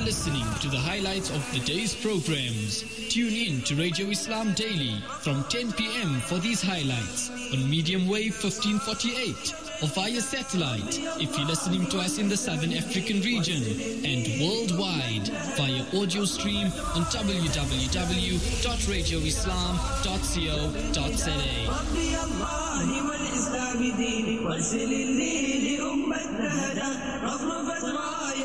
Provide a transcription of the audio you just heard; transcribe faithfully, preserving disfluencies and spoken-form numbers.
are listening to the highlights of the day's programs. Tune in to Radio Islam Daily from ten p.m. for these highlights on medium wave fifteen forty-eight or via satellite if you're listening to us in the Southern African region, and worldwide via audio stream on w w w dot radio islam dot co dot za.